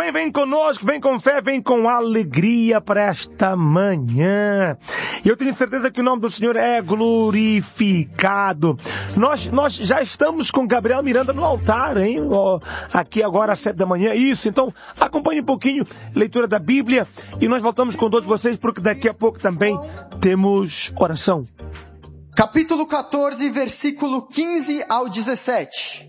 vem conosco, vem com fé, vem com alegria para esta manhã. E eu tenho certeza que o nome do Senhor é glorificado. Nós já estamos com Gabriel Miranda no altar, hein? Aqui agora às 7 da manhã. Isso, então acompanhe um pouquinho a leitura da Bíblia e nós voltamos com todos vocês porque daqui a pouco também temos oração. Capítulo 14, versículo 15 ao 17.